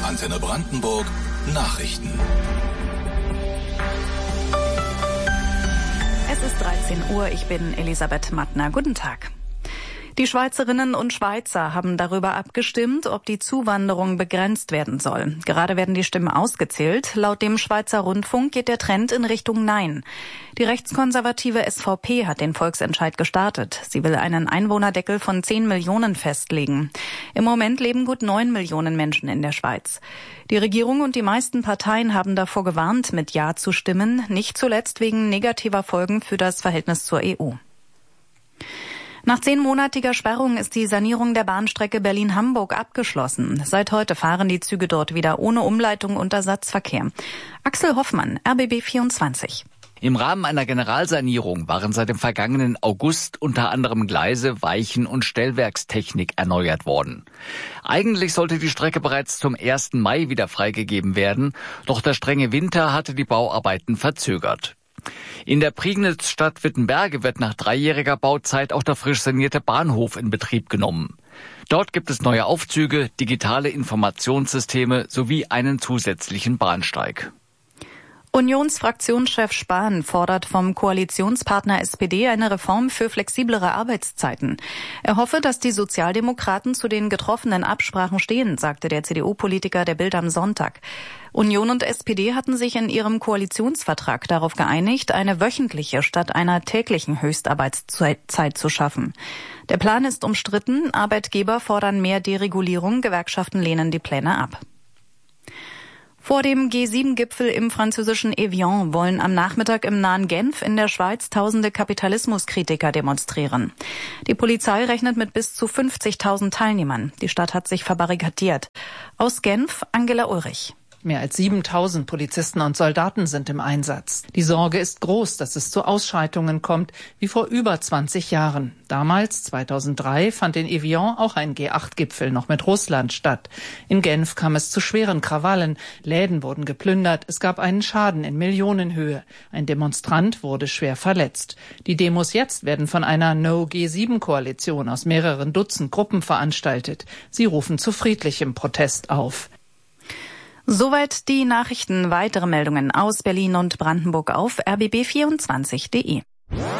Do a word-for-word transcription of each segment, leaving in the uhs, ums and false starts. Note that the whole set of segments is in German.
Antenne Brandenburg Nachrichten. Es ist dreizehn Uhr, ich bin Elisabeth Mattner. Guten Tag. Die Schweizerinnen und Schweizer haben darüber abgestimmt, ob die Zuwanderung begrenzt werden soll. Gerade werden die Stimmen ausgezählt. Laut dem Schweizer Rundfunk geht der Trend in Richtung Nein. Die rechtskonservative S V P hat den Volksentscheid gestartet. Sie will einen Einwohnerdeckel von zehn Millionen festlegen. Im Moment leben gut neun Millionen Menschen in der Schweiz. Die Regierung und die meisten Parteien haben davor gewarnt, mit Ja zu stimmen, nicht zuletzt wegen negativer Folgen für das Verhältnis zur E U. Nach zehnmonatiger Sperrung ist die Sanierung der Bahnstrecke Berlin-Hamburg abgeschlossen. Seit heute fahren die Züge dort wieder ohne Umleitung und Ersatzverkehr. Axel Hoffmann, R B B vierundzwanzig. Im Rahmen einer Generalsanierung waren seit dem vergangenen August unter anderem Gleise, Weichen und Stellwerkstechnik erneuert worden. Eigentlich sollte die Strecke bereits zum ersten Mai wieder freigegeben werden, doch der strenge Winter hatte die Bauarbeiten verzögert. In der Prignitz-Stadt Wittenberge wird nach dreijähriger Bauzeit auch der frisch sanierte Bahnhof in Betrieb genommen. Dort gibt es neue Aufzüge, digitale Informationssysteme sowie einen zusätzlichen Bahnsteig. Unionsfraktionschef Spahn fordert vom Koalitionspartner S P D eine Reform für flexiblere Arbeitszeiten. Er hoffe, dass die Sozialdemokraten zu den getroffenen Absprachen stehen, sagte der C D U-Politiker der Bild am Sonntag. Union und S P D hatten sich in ihrem Koalitionsvertrag darauf geeinigt, eine wöchentliche statt einer täglichen Höchstarbeitszeit zu schaffen. Der Plan ist umstritten, Arbeitgeber fordern mehr Deregulierung, Gewerkschaften lehnen die Pläne ab. Vor dem G sieben Gipfel im französischen Evian wollen am Nachmittag im nahen Genf in der Schweiz tausende Kapitalismuskritiker demonstrieren. Die Polizei rechnet mit bis zu fünfzigtausend Teilnehmern. Die Stadt hat sich verbarrikadiert. Aus Genf, Angela Ulrich. Mehr als siebentausend Polizisten und Soldaten sind im Einsatz. Die Sorge ist groß, dass es zu Ausschreitungen kommt, wie vor über zwanzig Jahren. Damals, zweitausenddrei, fand in Evian auch ein G acht Gipfel noch mit Russland statt. In Genf kam es zu schweren Krawallen. Läden wurden geplündert, es gab einen Schaden in Millionenhöhe. Ein Demonstrant wurde schwer verletzt. Die Demos jetzt werden von einer No G sieben Koalition aus mehreren Dutzend Gruppen veranstaltet. Sie rufen zu friedlichem Protest auf. Soweit die Nachrichten. Weitere Meldungen aus Berlin und Brandenburg auf r b b vierundzwanzig punkt de.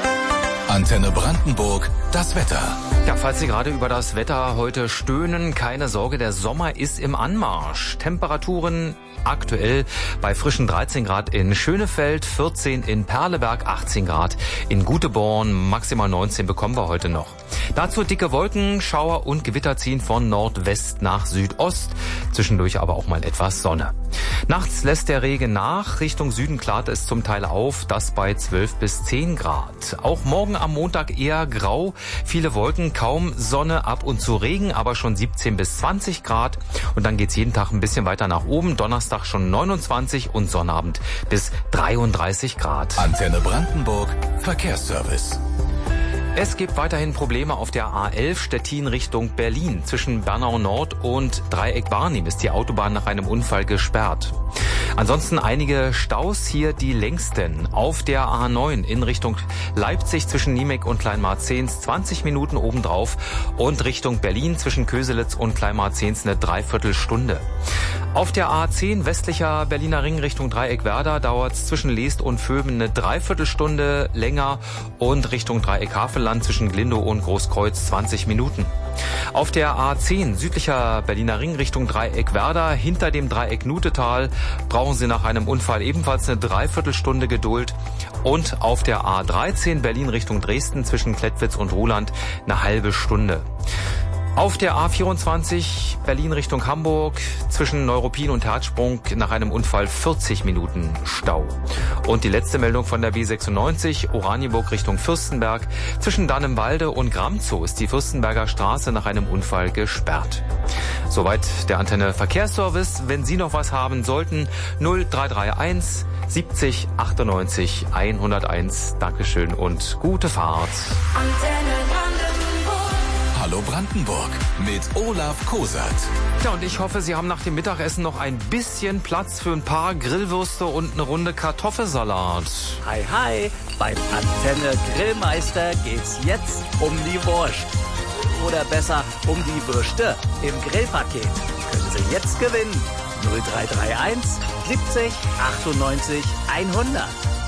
Antenne Brandenburg, das Wetter. Ja, falls Sie gerade über das Wetter heute stöhnen, keine Sorge, der Sommer ist im Anmarsch. Temperaturen aktuell bei frischen dreizehn Grad in Schönefeld, vierzehn in Perleberg, achtzehn Grad in Guteborn, maximal neunzehn bekommen wir heute noch. Dazu dicke Wolken, Schauer und Gewitter ziehen von Nordwest nach Südost, zwischendurch aber auch mal etwas Sonne. Nachts lässt der Regen nach, Richtung Süden klart es zum Teil auf, das bei zwölf bis zehn Grad. Auch morgen am Montag eher grau, viele Wolken, kaum Sonne, ab und zu Regen, aber schon siebzehn bis zwanzig Grad. Und dann geht's jeden Tag ein bisschen weiter nach oben, Donnerstag schon neunundzwanzig und Sonnabend bis dreiunddreißig Grad. Antenne Brandenburg, Verkehrsservice. Es gibt weiterhin Probleme auf der A elf Stettin Richtung Berlin. Zwischen Bernau Nord und Dreieck Barnim ist die Autobahn nach einem Unfall gesperrt. Ansonsten einige Staus, hier die längsten. Auf der A neun in Richtung Leipzig zwischen Niemek und Kleinmarzehns zwanzig Minuten obendrauf und Richtung Berlin zwischen Köselitz und Kleinmarzehns eine Dreiviertelstunde. Auf der A zehn westlicher Berliner Ring Richtung Dreieck-Werder dauert es zwischen Leest und Vöben eine Dreiviertelstunde länger und Richtung Dreieck-Havelland zwischen Glindow und Großkreuz zwanzig Minuten. Auf der A zehn südlicher Berliner Ring Richtung Dreieck-Werder hinter dem Dreieck Nutetal brauchen Sie nach einem Unfall ebenfalls eine Dreiviertelstunde Geduld und auf der A dreizehn Berlin Richtung Dresden zwischen Klettwitz und Ruhland eine halbe Stunde. Auf der A vierundzwanzig Berlin Richtung Hamburg zwischen Neuruppin und Herzsprung nach einem Unfall vierzig Minuten Stau. Und die letzte Meldung von der B sechsundneunzig Oranienburg Richtung Fürstenberg. Zwischen Dannenwalde und Gramzow ist die Fürstenberger Straße nach einem Unfall gesperrt. Soweit der Antenne Verkehrsservice. Wenn Sie noch was haben sollten, null drei drei eins siebzig achtundneunzig hunderteins. Dankeschön und gute Fahrt. Antenne Hallo Brandenburg mit Olaf Kosert. Ja, und ich hoffe, Sie haben nach dem Mittagessen noch ein bisschen Platz für ein paar Grillwürste und eine Runde Kartoffelsalat. Hi, hi, beim Antenne Grillmeister geht's jetzt um die Wurst. Oder besser, um die Würste im Grillpaket. Können Sie jetzt gewinnen. null drei drei eins siebzig achtundneunzig hundert.